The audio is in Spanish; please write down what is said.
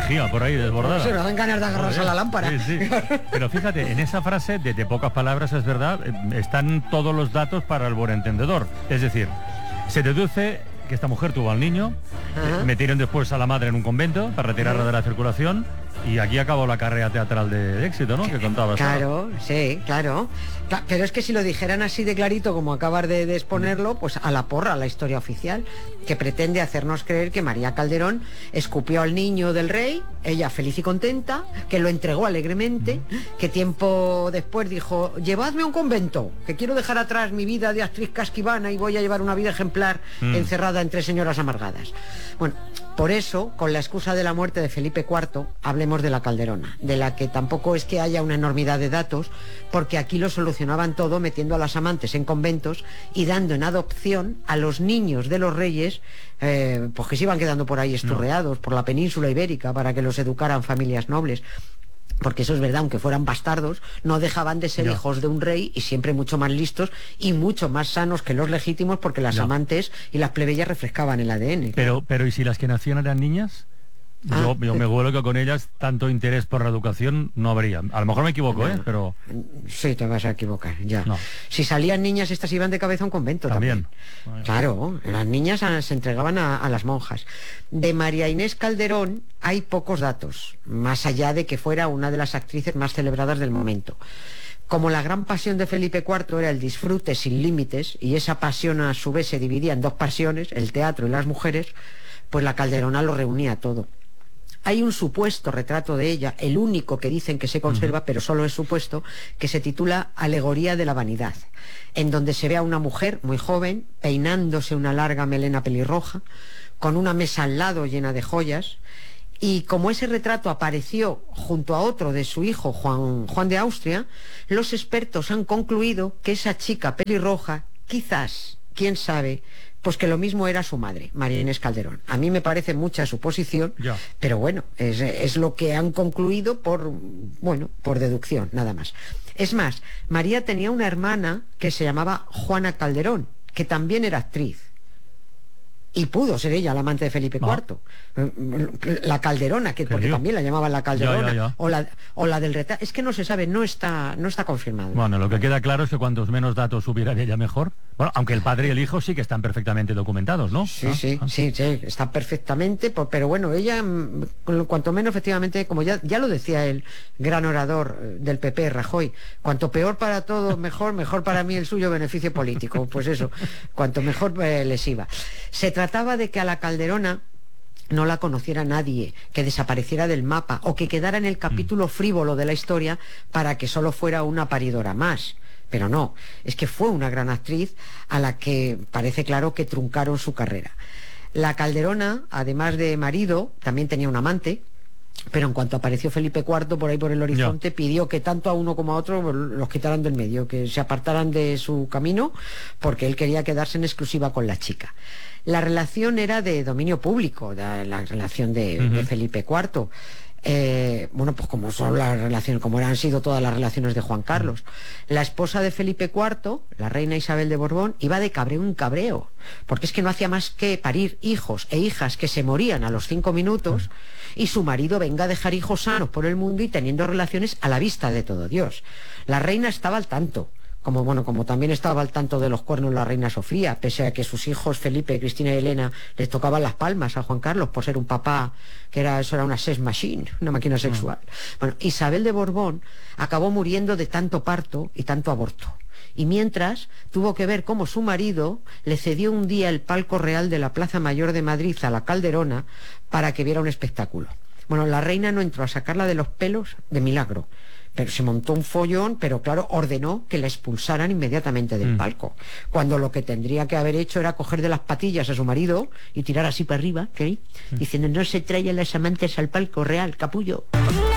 energía por ahí desbordada. Se nos dan ganas de agarrarse a la lámpara. Sí, sí. Pero fíjate, en esa frase, de pocas palabras, es verdad, están todos los datos para el buen entendedor. Es decir, se deduce que esta mujer tuvo al niño, metieron después a la madre en un convento para retirarla de la circulación, y aquí acabó la carrera teatral de éxito, ¿no? Que contabas. Claro, sí, claro. Pero es que si lo dijeran así de clarito como acabas de exponerlo, pues a la porra la historia oficial, que pretende hacernos creer que María Calderón escupió al niño del rey, ella feliz y contenta, que lo entregó alegremente, que tiempo después dijo, llevadme a un convento, que quiero dejar atrás mi vida de actriz casquivana y voy a llevar una vida ejemplar encerrada entre señoras amargadas. Bueno, por eso, con la excusa de la muerte de Felipe IV, hablemos de la Calderona, de la que tampoco es que haya una enormidad de datos, porque aquí lo solucionaban todo metiendo a las amantes en conventos y dando en adopción a los niños de los reyes, pues que se iban quedando por ahí esturreados por la península ibérica para que los educaran familias nobles. Porque eso es verdad, aunque fueran bastardos, no dejaban de ser hijos de un rey, y siempre mucho más listos y mucho más sanos que los legítimos, porque las amantes y las plebeyas refrescaban el ADN. Pero ¿y si las que nacían eran niñas? Yo me huelo que con ellas tanto interés por la educación no habría. A lo mejor me equivoco, pero... Sí, te vas a equivocar, ya. No. Si salían niñas, estas iban de cabeza a un convento también. Claro, las niñas se entregaban a las monjas. De María Inés Calderón hay pocos datos, más allá de que fuera una de las actrices más celebradas del momento. Como la gran pasión de Felipe IV era el disfrute sin límites, y esa pasión a su vez se dividía en dos pasiones, el teatro y las mujeres, pues la Calderona lo reunía todo. Hay un supuesto retrato de ella, el único que dicen que se conserva, pero solo es supuesto, que se titula Alegoría de la vanidad, en donde se ve a una mujer muy joven, peinándose una larga melena pelirroja, con una mesa al lado llena de joyas, y como ese retrato apareció junto a otro de su hijo, Juan de Austria, los expertos han concluido que esa chica pelirroja, quizás, quién sabe, pues que lo mismo era su madre, María Inés Calderón. A mí me parece mucha suposición, pero bueno, es lo que han concluido por deducción, nada más. Es más, María tenía una hermana que se llamaba Juana Calderón, que también era actriz. Y pudo ser ella la amante de Felipe IV. La Calderona, porque también la llamaban la Calderona, o la del retrato. Es que no se sabe, no está confirmado. Bueno, lo que queda claro es que cuantos menos datos hubiera de ella mejor. Bueno, aunque el padre y el hijo sí que están perfectamente documentados, ¿no? Sí, están perfectamente, pero bueno, ella, cuanto menos, efectivamente, como ya lo decía el gran orador del PP, Rajoy, cuanto peor para todos, mejor para mí el suyo beneficio político. Pues eso, cuanto mejor les iba. Se trataba de que a la Calderona no la conociera nadie, que desapareciera del mapa o que quedara en el capítulo frívolo de la historia para que solo fuera una paridora más. Pero no, es que fue una gran actriz a la que parece claro que truncaron su carrera. La Calderona, además de marido, también tenía un amante, pero en cuanto apareció Felipe IV por ahí por el horizonte, pidió que tanto a uno como a otro los quitaran del medio, que se apartaran de su camino, porque él quería quedarse en exclusiva con la chica. La relación era de dominio público, la relación de Felipe IV. Pues como son las relaciones, como han sido todas las relaciones de Juan Carlos. La esposa de Felipe IV, la reina Isabel de Borbón, iba de cabreo en cabreo, porque es que no hacía más que parir hijos e hijas que se morían a los 5 minutos, y su marido venga a dejar hijos sanos por el mundo y teniendo relaciones a la vista de todo Dios. La reina estaba al tanto, como también estaba al tanto de los cuernos la reina Sofía, pese a que sus hijos Felipe, Cristina y Elena les tocaban las palmas a Juan Carlos por ser un papá eso era una sex machine, una máquina sexual. Bueno, Isabel de Borbón acabó muriendo de tanto parto y tanto aborto. Y mientras tuvo que ver cómo su marido le cedió un día el palco real de la Plaza Mayor de Madrid a la Calderona para que viera un espectáculo. Bueno, la reina no entró a sacarla de los pelos de milagro, pero se montó un follón, pero claro, ordenó que la expulsaran inmediatamente del palco, cuando lo que tendría que haber hecho era coger de las patillas a su marido y tirar así para arriba, diciendo: no se traigan las amantes al palco real, capullo.